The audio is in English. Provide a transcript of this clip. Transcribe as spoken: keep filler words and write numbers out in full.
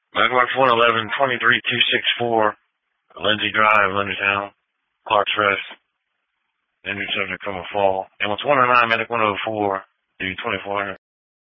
Landmark one eleven twenty-three two six four, Lindsay Drive, Lindertown, Clark's Rest. Injured subject from a fall. And what's one oh nine, medic one oh four, due twenty-four hundred.